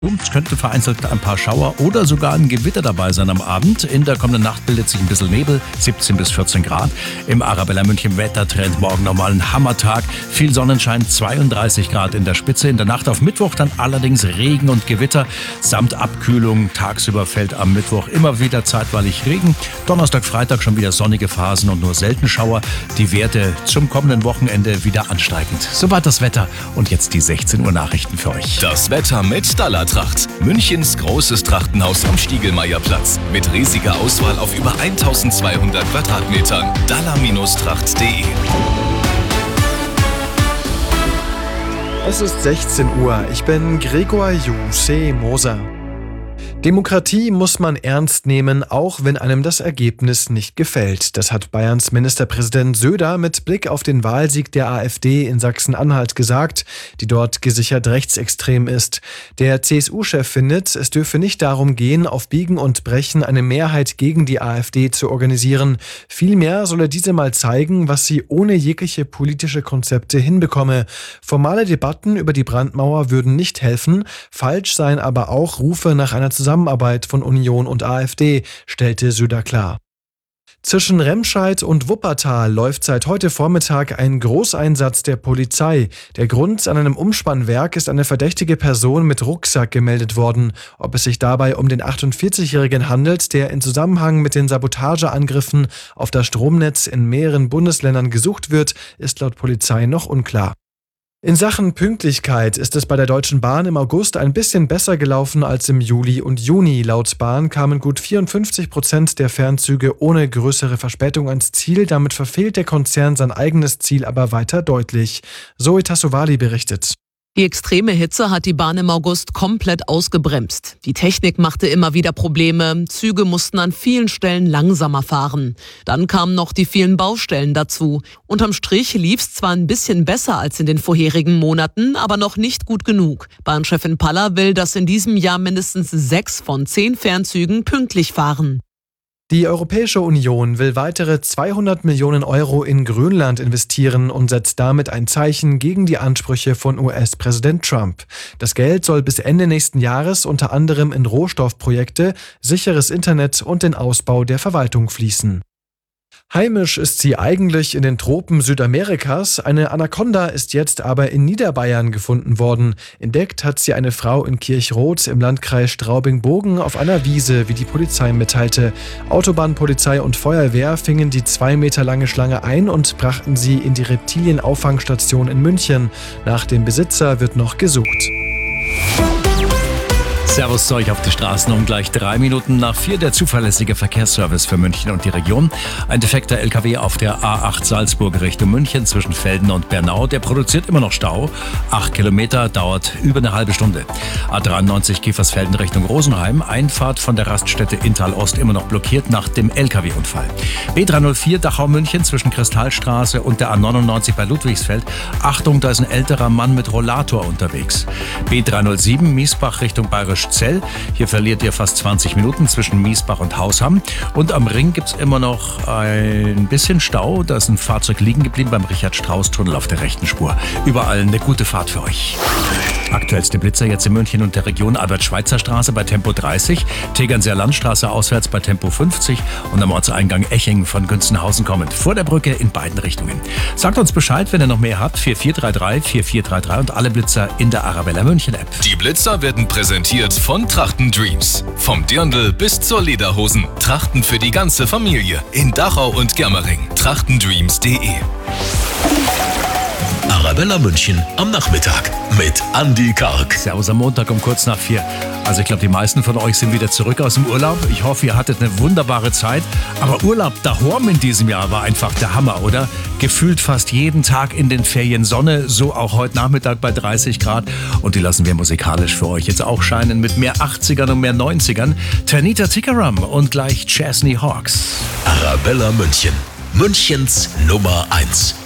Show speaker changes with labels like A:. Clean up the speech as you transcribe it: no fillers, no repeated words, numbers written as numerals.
A: Es könnte vereinzelt ein paar Schauer oder sogar ein Gewitter dabei sein am Abend. In der kommenden Nacht bildet sich ein bisschen Nebel, 17 bis 14 Grad. Im Arabella München Wettertrend morgen nochmal ein Hammertag. Viel Sonnenschein, 32 Grad in der Spitze. In der Nacht auf Mittwoch dann allerdings Regen und Gewitter samt Abkühlung. Tagsüber fällt am Mittwoch immer wieder zeitweilig Regen. Donnerstag, Freitag schon wieder sonnige Phasen und nur selten Schauer. Die Werte zum kommenden Wochenende wieder ansteigend. Soweit das Wetter und jetzt die 16 Uhr Nachrichten für euch.
B: Das Wetter mit Dallatracht. Münchens großes Trachtenhaus am Stiegelmeierplatz. Mit riesiger Auswahl auf über 1200 Quadratmetern. Dalla-tracht.de.
C: Es ist 16 Uhr. Ich bin Gregor Juse Moser. Demokratie muss man ernst nehmen, auch wenn einem das Ergebnis nicht gefällt. Das hat Bayerns Ministerpräsident Söder mit Blick auf den Wahlsieg der AfD in Sachsen-Anhalt gesagt, die dort gesichert rechtsextrem ist. Der CSU-Chef findet, es dürfe nicht darum gehen, auf Biegen und Brechen eine Mehrheit gegen die AfD zu organisieren. Vielmehr solle diese mal zeigen, was sie ohne jegliche politische Konzepte hinbekomme. Formale Debatten über die Brandmauer würden nicht helfen, falsch seien aber auch Rufe nach einer Zusammenarbeit von Union und AfD, stellte Söder klar. Zwischen Remscheid und Wuppertal läuft seit heute Vormittag ein Großeinsatz der Polizei. Der Grund: an einem Umspannwerk ist eine verdächtige Person mit Rucksack gemeldet worden. Ob es sich dabei um den 48-Jährigen handelt, der in Zusammenhang mit den Sabotageangriffen auf das Stromnetz in mehreren Bundesländern gesucht wird, ist laut Polizei noch unklar. In Sachen Pünktlichkeit ist es bei der Deutschen Bahn im August ein bisschen besser gelaufen als im Juli und Juni. Laut Bahn kamen gut 54% der Fernzüge ohne größere Verspätung ans Ziel. Damit verfehlt der Konzern sein eigenes Ziel aber weiter deutlich. Zoe Tassovali berichtet.
D: Die extreme Hitze hat die Bahn im August komplett ausgebremst. Die Technik machte immer wieder Probleme. Züge mussten an vielen Stellen langsamer fahren. Dann kamen noch die vielen Baustellen dazu. Unterm Strich lief es zwar ein bisschen besser als in den vorherigen Monaten, aber noch nicht gut genug. Bahnchefin Paller will, dass in diesem Jahr mindestens 6 von 10 Fernzügen pünktlich fahren.
C: Die Europäische Union will weitere 200 Millionen Euro in Grönland investieren und setzt damit ein Zeichen gegen die Ansprüche von US-Präsident Trump. Das Geld soll bis Ende nächsten Jahres unter anderem in Rohstoffprojekte, sicheres Internet und den Ausbau der Verwaltung fließen. Heimisch ist sie eigentlich in den Tropen Südamerikas. Eine Anaconda ist jetzt aber in Niederbayern gefunden worden. Entdeckt hat sie eine Frau in Kirchroth im Landkreis Straubing-Bogen auf einer Wiese, wie die Polizei mitteilte. Autobahnpolizei und Feuerwehr fingen die 2 Meter lange Schlange ein und brachten sie in die Reptilienauffangstation in München. Nach dem Besitzer wird noch gesucht.
A: Servus zu euch auf die Straßen um gleich 3 Minuten nach 4, der zuverlässige Verkehrsservice für München und die Region. Ein defekter LKW auf der A8 Salzburg Richtung München zwischen Velden und Bernau. Der produziert immer noch Stau. 8 Kilometer, dauert über eine halbe Stunde. A93 Kiefersfelden Richtung Rosenheim. Einfahrt von der Raststätte Inntal Ost immer noch blockiert nach dem LKW-Unfall. B304 Dachau München zwischen Kristallstraße und der A99 bei Ludwigsfeld. Achtung, da ist ein älterer Mann mit Rollator unterwegs. B307 Miesbach Richtung Bayerisch Zell. Hier verliert ihr fast 20 Minuten zwischen Miesbach und Hausham. Und am Ring gibt es immer noch ein bisschen Stau. Da ist ein Fahrzeug liegen geblieben beim Richard-Strauß-Tunnel auf der rechten Spur. Überall eine gute Fahrt für euch. Aktuellste Blitzer jetzt in München und der Region: Albert-Schweitzer-Straße bei Tempo 30, Tegernseer Landstraße auswärts bei Tempo 50 und am Ortseingang Eching von Günzenhausen kommend. Vor der Brücke in beiden Richtungen. Sagt uns Bescheid, wenn ihr noch mehr habt. 4433 4433 und alle Blitzer in der Arabella München App.
B: Die Blitzer werden präsentiert von Trachten Dreams. Vom Dirndl bis zur Lederhosen. Trachten für die ganze Familie. In Dachau und Germering. Trachtendreams.de. Arabella München am Nachmittag mit Andi Karg.
A: Servus am Montag um kurz nach 4. Also ich glaube, die meisten von euch sind wieder zurück aus dem Urlaub. Ich hoffe, ihr hattet eine wunderbare Zeit. Aber Urlaub daheim in diesem Jahr war einfach der Hammer, oder? Gefühlt fast jeden Tag in den Ferien Sonne, so auch heute Nachmittag bei 30 Grad. Und die lassen wir musikalisch für euch jetzt auch scheinen mit mehr 80ern und mehr 90ern. Tanita Tikaram und gleich Chesney Hawks.
B: Arabella München. Münchens Nummer 1.